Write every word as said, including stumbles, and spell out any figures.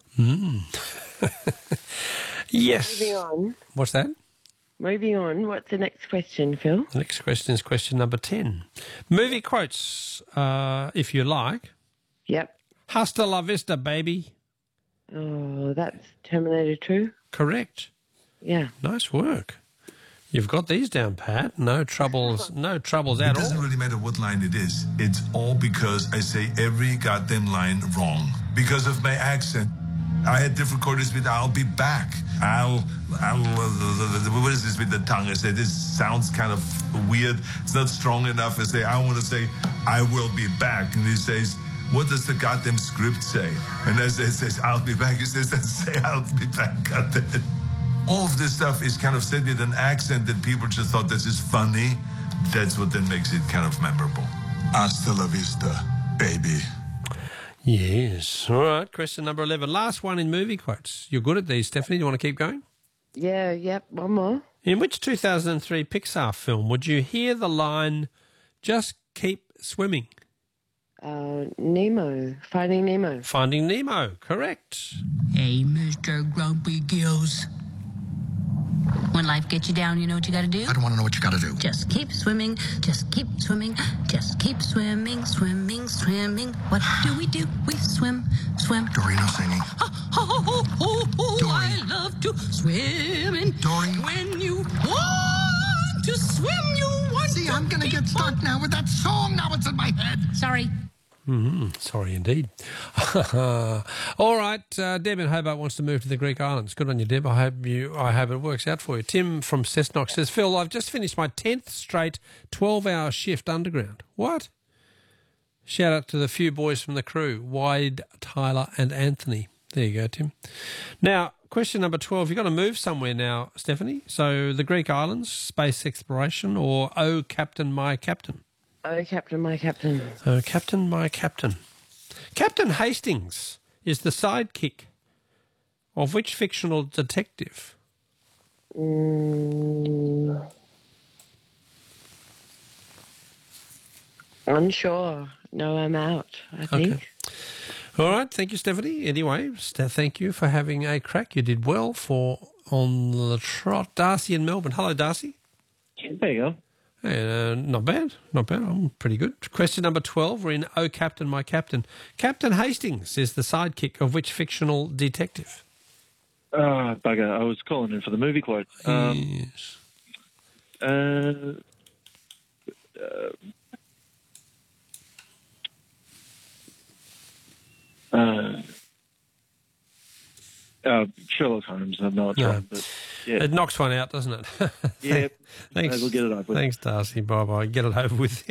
Mm. Yes. Moving on. What's that? Moving on. What's the next question, Phil? The next question is question number ten. Movie quotes, uh, if you like. Yep. Hasta la vista, baby. Oh, that's Terminator two. Correct. Yeah. Nice work. You've got these down, Pat. No troubles, no troubles at It doesn't all. really matter what line it is. It's all because I say every goddamn line wrong. Because of my accent. I had difficulties with I'll be back. I'll, I'll, uh, what is this with the tongue? I say this sounds kind of weird. It's not strong enough. I say, I want to say, I will be back. And he says, what does the goddamn script say? And I say, it says, I'll be back. He says, say, I'll be back. Goddamn it. All of this stuff is kind of said with an accent that people just thought this is funny. That's what then makes it kind of memorable. Hasta la vista, baby. Yes. All right, question number eleven. Last one in movie quotes. You're good at these, Stephanie. Do you want to keep going? Yeah, yep. One more. In which two thousand three Pixar film would you hear the line, just keep swimming? Uh, Nemo. Finding Nemo. Finding Nemo. Correct. Hey, Mister Grumpy Gills. When life gets you down, you know what you gotta do? I don't want to know what you got to do. Just keep swimming, just keep swimming, just keep swimming, swimming, swimming. What do we do? We swim, swim. Dory, no singing. Oh, oh, oh, oh, oh, Dory. I love to swim in. Dory. When you want to swim, you want See, to I'm going to keep get stuck on. now with that song. Now it's in my head. Sorry. Mm-hmm. Sorry indeed. All right, uh, Deb in Hobart wants to move to the Greek islands. Good on you, Deb. I hope you. I hope it works out for you. Tim from Cessnock says, Phil, I've just finished my tenth straight twelve-hour shift underground. What? Shout out to the few boys from the crew, Wade, Tyler and Anthony. There you go, Tim. Now, question number twelve. You've got to move somewhere now, Stephanie. So the Greek islands, space exploration, or Oh, Captain, My Captain? Oh, Captain, my Captain. Oh, Captain, My Captain. Captain Hastings is the sidekick of which fictional detective? Mm, unsure. No, I'm out, I think. Okay. All right, thank you, Stephanie. Anyway, Steph, thank you for having a crack. You did well for On the Trot. Darcy in Melbourne. Hello, Darcy. There you go. Hey, uh, not bad, not bad. I'm pretty good. Question number twelve. We're in Oh, Captain, My Captain. Captain Hastings is the sidekick of which fictional detective? Ah, bugger. I was calling in for the movie quote. Um, yes. Uh, uh, uh, uh, Sherlock Holmes. I'm not No. trying, but yeah. It knocks one out, doesn't it? Yeah. Thanks. We'll get it over with. Thanks, Darcy. Bye-bye. Get it over with.